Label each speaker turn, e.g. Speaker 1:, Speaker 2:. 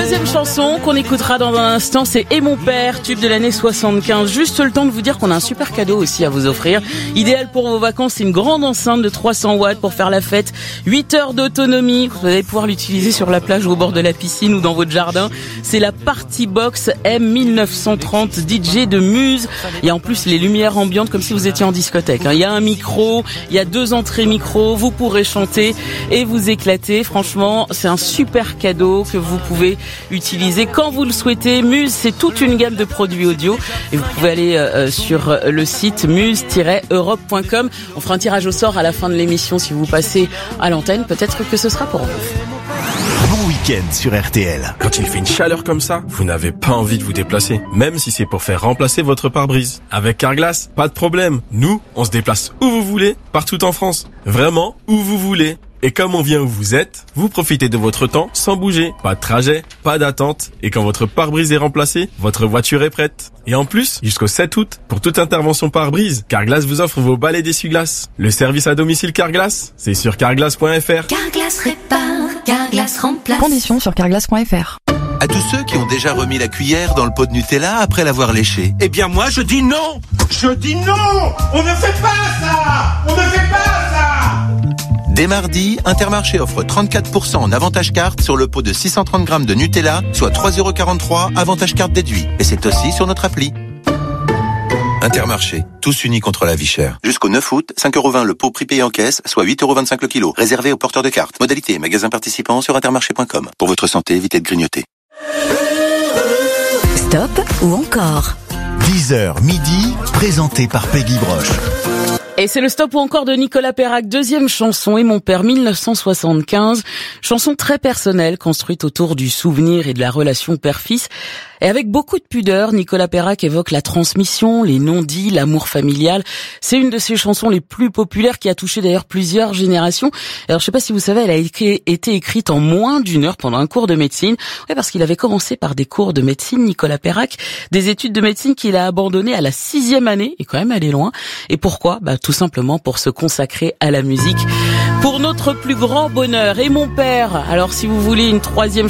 Speaker 1: Troisième chanson qu'on écoutera dans un instant, c'est Et mon père, tube de l'année 75. Juste le temps de vous dire qu'on a un super cadeau aussi à vous offrir. Idéal pour vos vacances, c'est une grande enceinte de 300 watts pour faire la fête. 8 heures d'autonomie. Vous allez pouvoir l'utiliser sur la plage ou au bord de la piscine ou dans votre jardin. C'est la Party Box M1930 DJ de Muse. Il y a en plus les lumières ambiantes comme si vous étiez en discothèque. Il y a un micro, il y a 2 entrées micro. Vous pourrez chanter et vous éclater. Franchement, c'est un super cadeau que vous pouvez utiliser quand vous le souhaitez. Muse, c'est toute une gamme de produits audio et vous pouvez aller sur le site muse-europe.com. On fera un tirage au sort à la fin de l'émission si vous passez à l'antenne. Peut-être que ce sera pour vous.
Speaker 2: Bon week-end sur RTL.
Speaker 3: Quand il fait une chaleur comme ça, vous n'avez pas envie de vous déplacer, même si c'est pour faire remplacer votre pare-brise. Avec Carglass, pas de problème. Nous, on se déplace où vous voulez, partout en France. Vraiment, où vous voulez. Et comme on vient où vous êtes, vous profitez de votre temps sans bouger. Pas de trajet, pas d'attente. Et quand votre pare-brise est remplacé, votre voiture est prête. Et en plus, jusqu'au 7 août, pour toute intervention pare-brise, Carglass vous offre vos balais d'essuie-glace. Le service à domicile Carglass, c'est sur carglass.fr.
Speaker 4: Carglass répare, Carglass remplace.
Speaker 5: Conditions sur carglass.fr.
Speaker 2: À tous ceux qui ont déjà remis la cuillère dans le pot de Nutella après l'avoir léché. Eh bien moi, je dis non.
Speaker 6: Je dis non. On ne fait pas ça. On ne fait pas ça.
Speaker 2: Dès mardi, Intermarché offre 34% en avantage carte sur le pot de 630 grammes de Nutella, soit 3,43 € avantage carte déduit. Et c'est aussi sur notre appli. Intermarché, tous unis contre la vie chère. Jusqu'au 9 août, 5,20 € le pot prix payé en caisse, soit 8,25 € le kilo. Réservé aux porteurs de cartes. Modalité, magasin participant sur intermarché.com. Pour votre santé, évitez de grignoter.
Speaker 4: Stop ou encore
Speaker 2: 10h midi, présenté par Peggy Broche.
Speaker 1: Et c'est le stop ou encore de Nicolas Perrac, deuxième chanson, Et mon père 1975. Chanson très personnelle, construite autour du souvenir et de la relation père-fils. Et avec beaucoup de pudeur, Nicolas Perrac évoque la transmission, les non-dits, l'amour familial. C'est une de ses chansons les plus populaires qui a touché d'ailleurs plusieurs générations. Alors je sais pas si vous savez, elle a été écrite en moins d'1 heure pendant un cours de médecine. Ouais, parce qu'il avait commencé par des cours de médecine, Nicolas Perrac, des études de médecine qu'il a abandonnées à la 6e année, et quand même allé loin. Et pourquoi ? Tout simplement pour se consacrer à la musique. Pour notre plus grand bonheur. Et mon père, alors si vous voulez une troisième